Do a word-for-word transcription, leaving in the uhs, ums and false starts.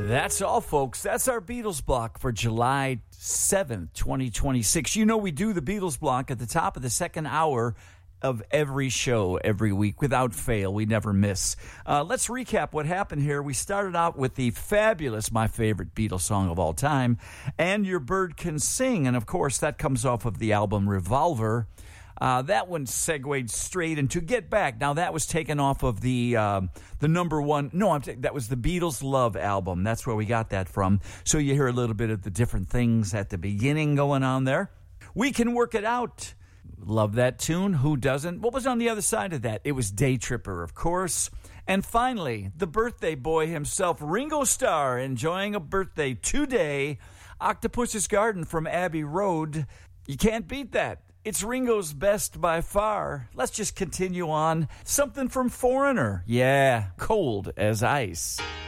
That's all, folks. That's our Beatles block for July seventh, twenty twenty-six. You know we do the Beatles block at the top of the second hour of every show every week without fail. We never miss. Uh, let's recap what happened here. We started out with the fabulous, my favorite Beatles song of all time, And Your Bird Can Sing. And, of course, that comes off of the album Revolver. Uh, that one segued straight into Get Back. Now, that was taken off of the uh, the number one. No, I'm t- that was the Beatles' Love album. That's where we got that from. So you hear a little bit of the different things at the beginning going on there. We Can Work It Out. Love that tune. Who doesn't? What was on the other side of that? It was Day Tripper, of course. And finally, the birthday boy himself, Ringo Starr, enjoying a birthday today. Octopus's Garden from Abbey Road. You can't beat that. It's Ringo's best by far. Let's just continue on. Something from Foreigner. Yeah, Cold as Ice.